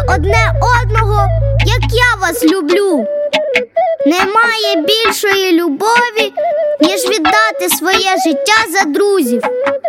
одне одного, як я вас люблю. Немає більшої любові, ніж віддати своє життя за друзів.